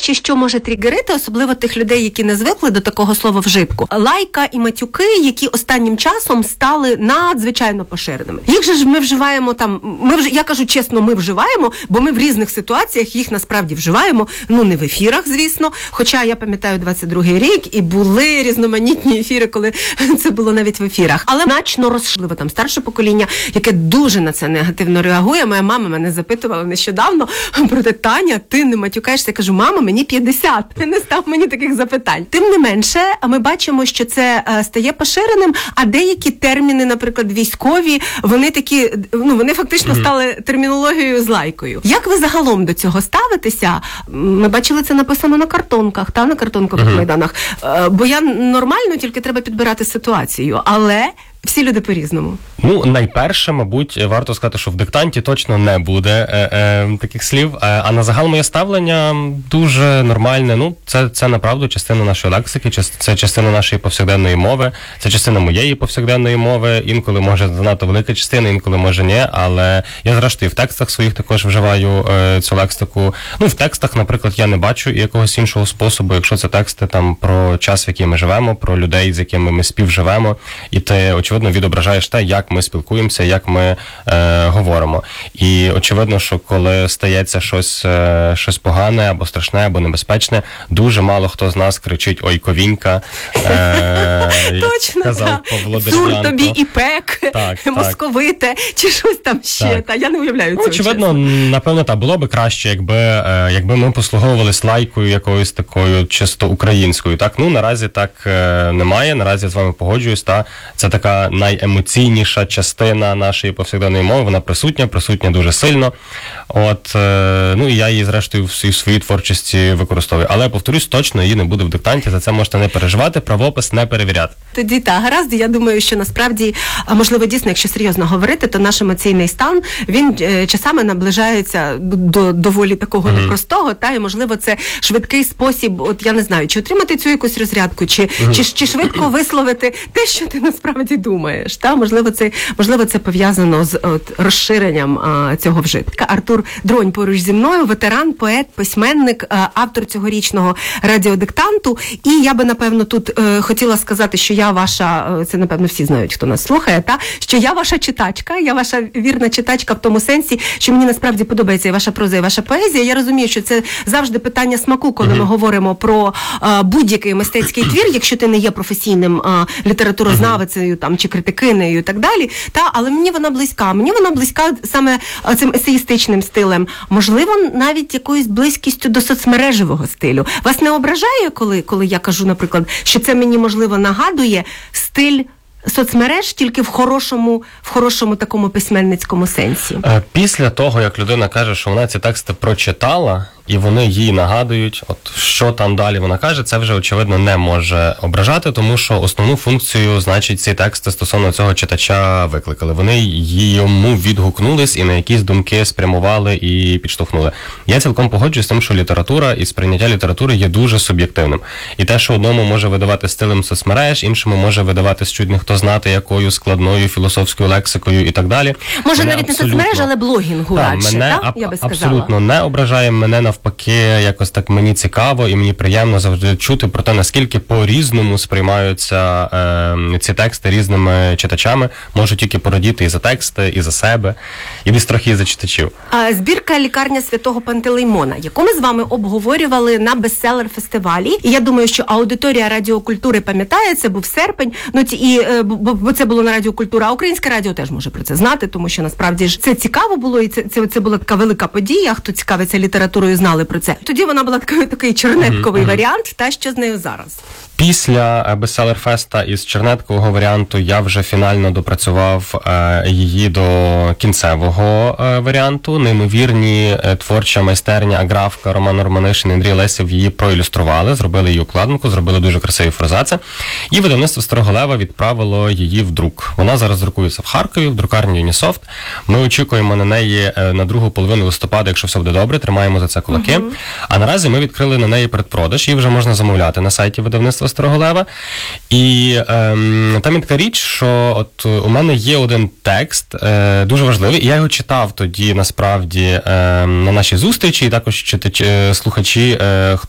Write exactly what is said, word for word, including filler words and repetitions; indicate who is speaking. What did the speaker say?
Speaker 1: найважче, що може тригерити, особливо тих людей, які не звикли до такого слова вжитку. Лайка і матюки, які останнім часом стали надзвичайно поширеними. Їх же ж ми вживаємо там, ми вже, я кажу чесно, ми вживаємо, бо ми в різних ситуаціях їх насправді вживаємо, ну не в ефірах, звісно, хоча я пам'ятаю двадцять другий рік і були різноманітні ефіри, коли це було навіть в ефірах. Але значно розширливо там старше покоління, яке дуже на це негативно реагує. Моя мама мене запитувала нещодавно про те, Таня, ти не матюкаєшся? Я кажу, мама, мені п'ятдесят, ти не став мені таких запитань. Тим не менше, ми бачимо, що це стає поширеним, а деякі терміни, наприклад, військові, вони такі, ну, вони фактично стали термінологією з лайкою. Як ви загалом до цього ставитеся? Ми бачили це написано на картонках, та на картонкових uh-huh. майданах. Бо я нормально, тільки треба підбирати ситуацію, але всі люди по-різному.
Speaker 2: Ну, найперше, мабуть, варто сказати, що в диктанті точно не буде е, е, таких слів, е, а на загал моє ставлення дуже нормальне. Ну, це, це направду частина нашої лексики, це частина нашої повсякденної мови, це частина моєї повсякденної мови, інколи може занадто велика частина, інколи може ні, але я зрештою в текстах своїх також вживаю е, цю лексику. Ну, в текстах, наприклад, я не бачу якогось іншого способу, якщо це тексти там про час, в який ми живемо, про людей, з якими ми співживемо, і ти, очевидно, відображаєш те, як ми спілкуємося, як ми е, говоримо. І очевидно, що коли стається щось, е, щось погане, або страшне, або небезпечне, дуже мало хто з нас кричить «Ой, ковінька», е,
Speaker 1: точно,
Speaker 2: казав Павло Дерев'янко.
Speaker 1: «Цур тобі і пек», «московите», чи щось там ще. Та, я не уявляю цього.
Speaker 2: Очевидно, чесно. Напевно, та, було би краще, якби, е, якби ми послуговувались лайкою якоюсь такою чисто українською. Так? Ну, наразі так е, немає, наразі я з вами погоджуюсь, та це така найемоційніша частина нашої повсякденної мови, вона присутня, присутня дуже сильно. От, е, ну і я її, зрештою, в своїй творчості використовую. Але, повторюсь, точно її не буде в диктанті, за це можете не переживати, правопис не перевіряти.
Speaker 1: Тоді так, гаразд, я думаю, що насправді, можливо, дійсно, якщо серйозно говорити, то наш емоційний стан, він е, часами наближається до доволі такого mm-hmm. непростого, та, і, можливо, це швидкий спосіб, от я не знаю, чи отримати цю якусь розрядку, чи, mm-hmm. чи, чи швидко висловити те, що ти насправді думаєш. Та? Можливо, це, можливо, це пов'язано з от, розширенням а, цього вжитка. Артур Дронь поруч зі мною, ветеран, поет, письменник, а, автор цьогорічного радіодиктанту. І я би, напевно, тут е, хотіла сказати, що я ваша, це, напевно, всі знають, хто нас слухає, та? Що я ваша читачка, я ваша вірна читачка в тому сенсі, що мені насправді подобається і ваша проза, і ваша поезія. Я розумію, що це завжди питання смаку, коли mm-hmm. ми говоримо про а, будь-який мистецький твір, якщо ти не є професійним а, літературознавицею, там, чи критикинею і так далі, та, але мені вона близька. Мені вона близька саме цим есеїстичним стилем. Можливо, навіть якоюсь близькістю до соцмережевого стилю. Вас не ображає, коли, коли я кажу, наприклад, що це мені, можливо, нагадує стиль соцмереж тільки в хорошому, в хорошому такому письменницькому сенсі?
Speaker 2: Після того, як людина каже, що вона ці тексти прочитала, і вони їй нагадують, от що там далі вона каже, це вже, очевидно, не може ображати, тому що основну функцію, значить, ці тексти стосовно цього читача викликали. Вони йому відгукнулись і на якісь думки спрямували і підштовхнули. Я цілком погоджуюсь з тим, що література і сприйняття літератури є дуже суб'єктивним. І те, що одному може видавати стилем соцмереж, іншому може видавати з чуть не хто знати якою складною філософською лексикою і так далі.
Speaker 1: Може, навіть не соцмереж, але блогінгу радше,
Speaker 2: мене
Speaker 1: так? Я би сказала.
Speaker 2: Абсолютно не ображає, мене навпаки, якось так мені цікаво і мені приємно завжди чути про те, наскільки по-різному сприймаються е, ці тексти різними читачами. Можу тільки порадіти і за тексти, і за себе, і десь трохи і за читачів.
Speaker 1: А, збірка «Лікарня Святого Пантелеймона», яку ми з вами обговорювали на бестселер-фестивалі. І я думаю, що аудиторія Радіокультури пам'ятає, це був серпень, ну, ті, і, бо, бо це було на Радіокультура, а Українське радіо теж може про це знати, тому що насправді ж це цікаво було, і це, це, це була така велика подія, хто цікавиться літературою, знали про це. Тоді вона була такий, такий чернетковий mm-hmm. варіант, та що з нею зараз?
Speaker 2: Після бестселер-феста із чернеткового варіанту я вже фінально допрацював е, її до кінцевого е, варіанту. Неймовірні е, творча майстерня, аграфка, Роман Романишин, Андрій Лесів її проілюстрували, зробили її укладинку, зробили дуже красиві фразаци. І видавництво Старого Лева відправило її в друк. Вона зараз друкується в Харкові, в друкарні Юнісофт. Ми очікуємо на неї е, на другу половину листопада, якщо все буде добре, тримаємо за це кулаки. Uh-huh. А наразі ми відкрили на неї передпродаж, її вже можна замовляти на сайті видавництва Старого Лева. І ем, там є така річ, що от у мене є один текст, е, дуже важливий, і я його читав тоді, насправді, е, на нашій зустрічі, і також читачі, слухачі, е,